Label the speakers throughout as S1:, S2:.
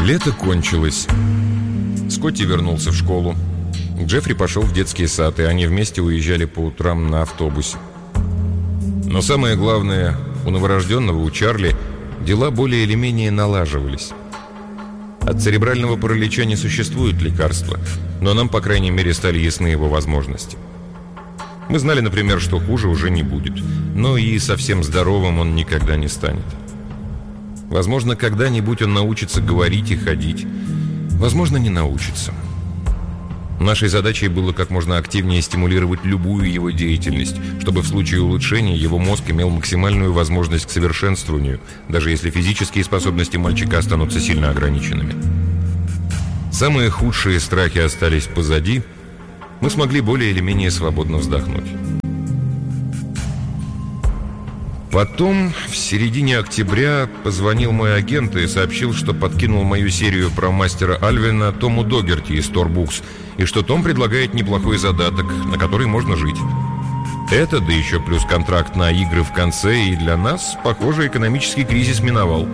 S1: Лето кончилось. Скотти вернулся в школу. Джеффри пошел в детский сад, и они вместе уезжали по утрам на автобусе. Но самое главное, у новорожденного, у Чарли, дела более или менее налаживались. От церебрального паралича не существует лекарства, но нам, по крайней мере, стали ясны его возможности. Мы знали, например, что хуже уже не будет, но и совсем здоровым он никогда не станет. Возможно, когда-нибудь он научится говорить и ходить. Возможно, не научится. Нашей задачей было как можно активнее стимулировать любую его деятельность, чтобы в случае улучшения его мозг имел максимальную возможность к совершенствованию, даже если физические способности мальчика останутся сильно ограниченными. Самые худшие страхи остались позади. Мы смогли более или менее свободно вздохнуть. Потом, в середине октября, позвонил мой агент и сообщил, что подкинул мою серию про мастера Альвина Тому Догерти из Tor Books, и что Том предлагает неплохой задаток, на который можно жить. Это, да еще плюс контракт на игры в конце, и для нас, похоже, экономический кризис миновал.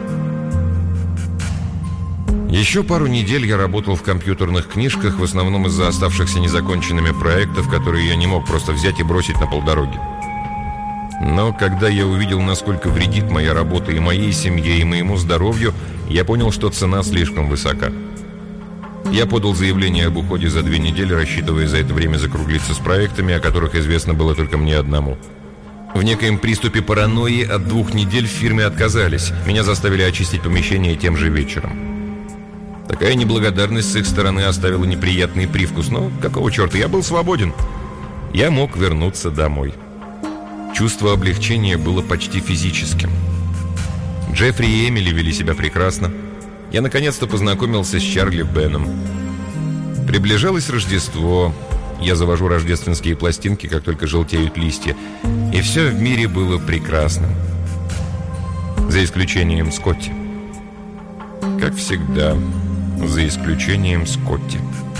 S1: Еще пару недель я работал в компьютерных книжках, в основном из-за оставшихся незаконченными проектов, которые я не мог просто взять и бросить на полдороги. Но когда я увидел, насколько вредит моя работа и моей семье, и моему здоровью, я понял, что цена слишком высока. Я подал заявление об уходе за 2 недели, рассчитывая за это время закруглиться с проектами, о которых известно было только мне одному. В некоем приступе паранойи от 2 недель в фирме отказались. Меня заставили очистить помещение тем же вечером. Такая неблагодарность с их стороны оставила неприятный привкус, но какого черта, я был свободен. Я мог вернуться домой. Чувство облегчения было почти физическим. Джеффри и Эмили вели себя прекрасно. Я наконец-то познакомился с Чарли Беном. Приближалось Рождество. Я завожу рождественские пластинки, как только желтеют листья. И все в мире было прекрасным. За исключением Скотти. Как всегда, за исключением Скотти.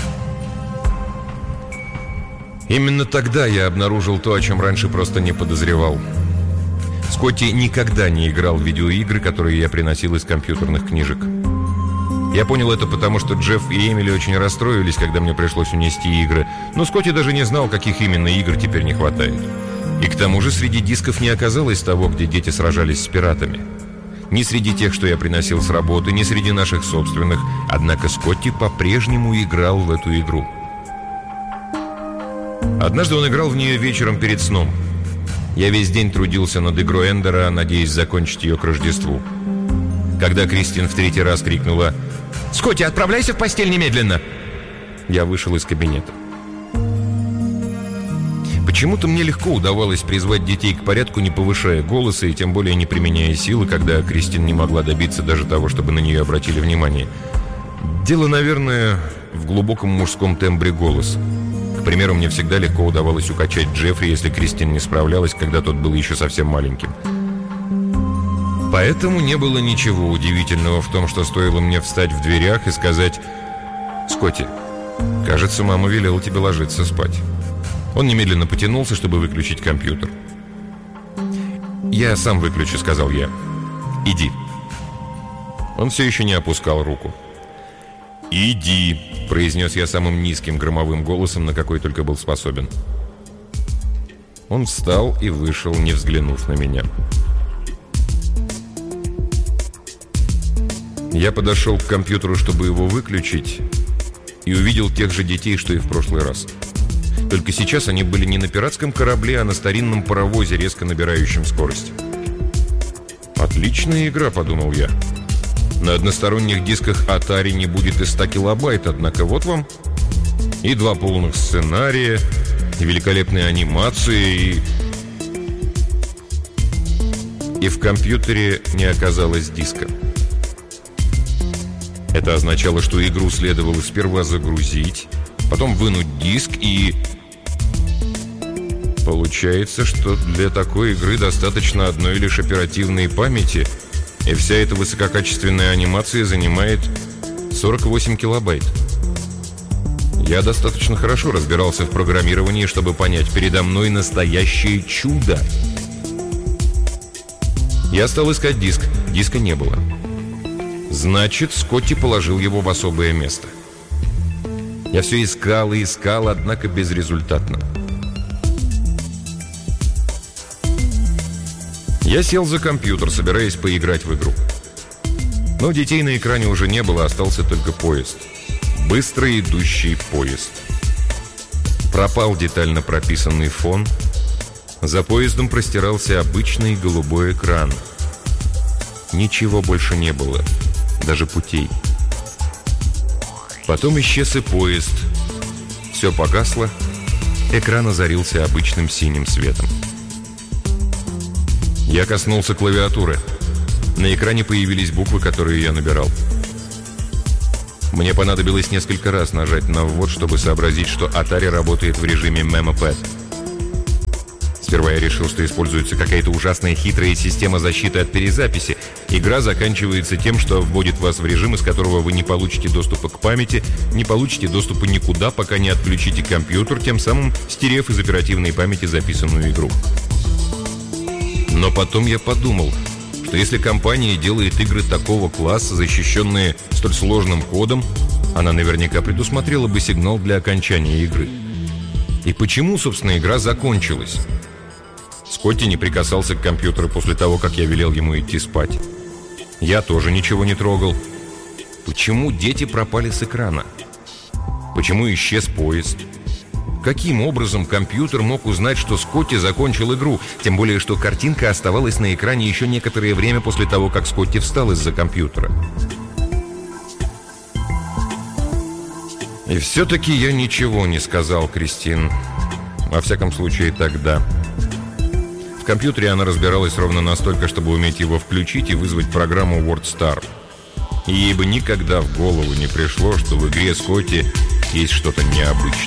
S1: Именно тогда я обнаружил то, о чем раньше просто не подозревал. Скотти никогда не играл в видеоигры, которые я приносил из компьютерных книжек. Я понял это потому, что Джефф и Эмили очень расстроились, когда мне пришлось унести игры. Но Скотти даже не знал, каких именно игр теперь не хватает. И к тому же среди дисков не оказалось того, где дети сражались с пиратами. Ни среди тех, что я приносил с работы, ни среди наших собственных. Однако Скотти по-прежнему играл в эту игру. Однажды он играл в нее вечером перед сном. Я весь день трудился над игрой Эндера, надеясь закончить ее к Рождеству. Когда Кристин в 3-й раз крикнула: «Скотти, отправляйся в постель немедленно!» Я вышел из кабинета. Почему-то мне легко удавалось призвать детей к порядку, не повышая голоса и тем более не применяя силы, когда Кристин не могла добиться даже того, чтобы на нее обратили внимание. Дело, наверное, в глубоком мужском тембре голоса. К примеру, мне всегда легко удавалось укачать Джеффри, если Кристин не справлялась, когда тот был еще совсем маленьким. Поэтому не было ничего удивительного в том, что стоило мне встать в дверях и сказать: «Скотти, кажется, мама велела тебе ложиться спать». Он немедленно потянулся, чтобы выключить компьютер. «Я сам выключу», — сказал я. «Иди». Он все еще не опускал руку. «Иди», — произнес я самым низким громовым голосом, на какой только был способен. Он встал и вышел, не взглянув на меня. Я подошел к компьютеру, чтобы его выключить, и увидел тех же детей, что и в прошлый раз. Только сейчас они были не на пиратском корабле, а на старинном паровозе, резко набирающем скорость. «Отличная игра», — подумал я. На односторонних дисках Atari не будет и 100 килобайт, однако вот вам и 2 полных сценария, и великолепные анимации, и в компьютере не оказалось диска. Это означало, что игру следовало сперва загрузить, потом вынуть диск и... Получается, что для такой игры достаточно одной лишь оперативной памяти, и вся эта высококачественная анимация занимает 48 килобайт. Я достаточно хорошо разбирался в программировании, чтобы понять, передо мной настоящее чудо. Я стал искать диск. Диска не было. Значит, Скотти положил его в особое место. Я все искал и искал, однако безрезультатно. Я сел за компьютер, собираясь поиграть в игру. Но детей на экране уже не было, остался только поезд. Быстро идущий поезд. Пропал детально прописанный фон. За поездом простирался обычный голубой экран. Ничего больше не было, даже путей. Потом исчез и поезд. Все погасло, экран озарился обычным синим светом. Я коснулся клавиатуры. На экране появились буквы, которые я набирал. Мне понадобилось несколько раз нажать на ввод, чтобы сообразить, что Atari работает в режиме MemoPad. Сперва я решил, что используется какая-то ужасная хитрая система защиты от перезаписи. Игра заканчивается тем, что вводит вас в режим, из которого вы не получите доступа к памяти, не получите доступа никуда, пока не отключите компьютер, тем самым стерев из оперативной памяти записанную игру. Но потом я подумал, что если компания делает игры такого класса, защищенные столь сложным кодом, она наверняка предусмотрела бы сигнал для окончания игры. И почему, собственно, игра закончилась? Скотти не прикасался к компьютеру после того, как я велел ему идти спать. Я тоже ничего не трогал. Почему дети пропали с экрана? Почему исчез поезд? Каким образом компьютер мог узнать, что Скотти закончил игру? Тем более, что картинка оставалась на экране еще некоторое время после того, как Скотти встал из-за компьютера. И все-таки я ничего не сказал Кристин. Во всяком случае, тогда. В компьютере она разбиралась ровно настолько, чтобы уметь его включить и вызвать программу WordStar. И ей бы никогда в голову не пришло, что в игре Скотти есть что-то необычное.